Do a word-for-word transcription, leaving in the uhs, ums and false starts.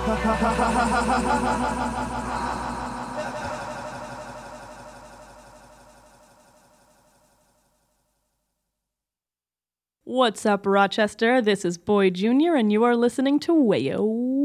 What's up, Rochester? This is Boy Junior, and you are listening to Wayo